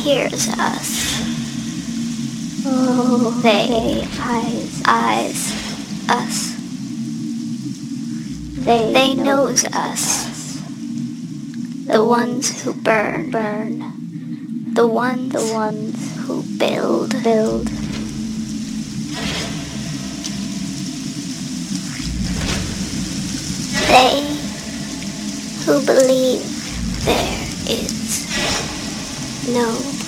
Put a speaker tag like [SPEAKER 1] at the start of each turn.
[SPEAKER 1] hears us.
[SPEAKER 2] Oh,
[SPEAKER 1] They
[SPEAKER 2] eyes,
[SPEAKER 1] eyes us. They knows us. The ones who burn, the ones who build. They who believe there is no